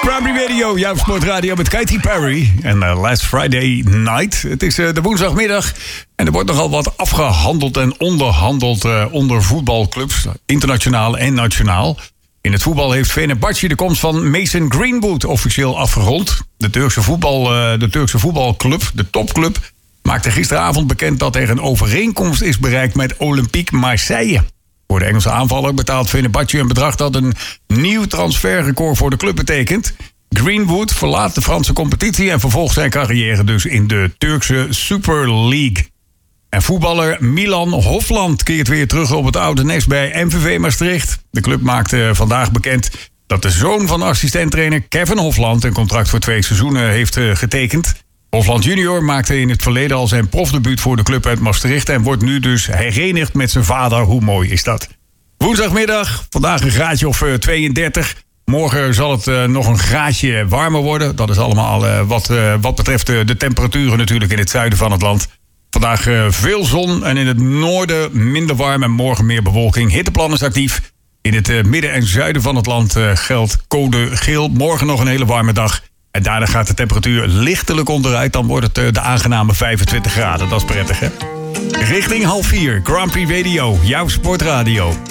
Primary Radio, jouw sportradio met Katy Perry. En Last Friday Night. Het is de woensdagmiddag. En er wordt nogal wat afgehandeld en onderhandeld onder voetbalclubs. Internationaal en nationaal. In het voetbal heeft Fenerbahçe de komst van Mason Greenwood officieel afgerond. De Turkse voetbalclub, de topclub, maakte gisteravond bekend dat er een overeenkomst is bereikt met Olympique Marseille. Voor de Engelse aanvaller betaalt Fenerbahçe een bedrag dat een nieuw transferrecord voor de club betekent. Greenwood verlaat de Franse competitie en vervolgt zijn carrière dus in de Turkse Super League. En voetballer Milan Hofland keert weer terug op het oude nest bij MVV Maastricht. De club maakte vandaag bekend dat de zoon van assistenttrainer Kevin Hofland een contract voor 2 seizoenen heeft getekend. Hofland junior maakte in het verleden al zijn profdebuut voor de club uit Maastricht en wordt nu dus herenigd met zijn vader. Hoe mooi is dat? Woensdagmiddag, vandaag een graadje of 32. Morgen zal het nog een graadje warmer worden. Dat is allemaal wat betreft de temperaturen natuurlijk in het zuiden van het land. Vandaag veel zon en in het noorden minder warm en morgen meer bewolking. Hitteplan is actief. In het midden en zuiden van het land geldt code geel. Morgen nog een hele warme dag. En daarna gaat de temperatuur lichtelijk onderuit. Dan wordt het de aangename 25 graden. Dat is prettig, hè? Richting 3:30. Grand Prix Radio, jouw sportradio.